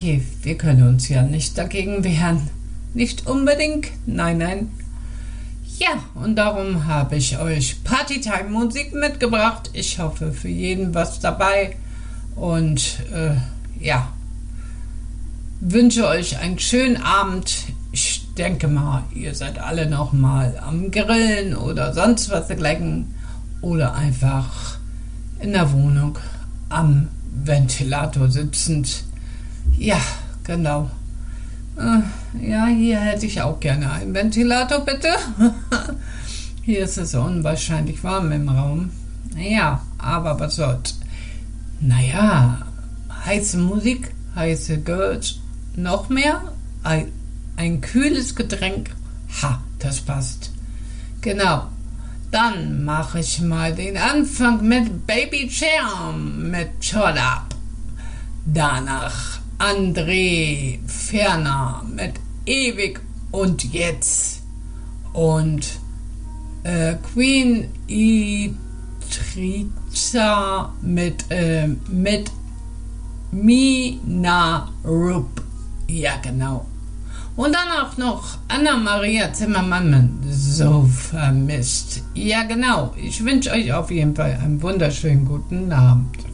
okay, wir können uns ja nicht dagegen wehren. Nicht unbedingt, nein. Ja, und darum habe ich euch Partytime-Musik mitgebracht. Ich hoffe, für jeden was dabei. Und wünsche euch einen schönen Abend. Ich denke mal, ihr seid alle noch mal am Grillen oder sonst was dergleichen. Oder einfach in der Wohnung am Ventilator sitzend. Ja, genau. Hier hätte ich auch gerne einen Ventilator, bitte. Hier ist es unwahrscheinlich warm im Raum. Ja, aber was soll's. Heiße Musik, heiße Girls, noch mehr, ein kühles Getränk. Das passt. Genau. Dann mache ich mal den Anfang mit Baby Charm mit Shut Up. Danach André Ferner mit Ewig und Jetzt. Und Queen Itriza mit Mina Rupp. Ja, genau. Und dann auch noch Anna-Maria Zimmermann, so vermisst. Ja, genau. Ich wünsche euch auf jeden Fall einen wunderschönen guten Abend.